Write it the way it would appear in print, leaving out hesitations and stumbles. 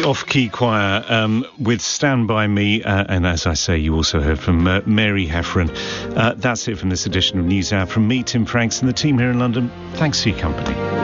Off-Key Choir with Stand By Me, and as I say, you also heard from Mary Heffron. That's it from this edition of News Hour. From me, Tim Franks, and the team here in London, thanks for your company.